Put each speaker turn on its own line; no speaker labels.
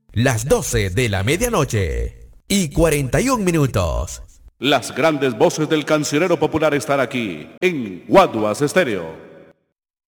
Las 12 de la medianoche y 41 minutos.
Las grandes voces del cancionero popular están aquí en Guaduas Estéreo.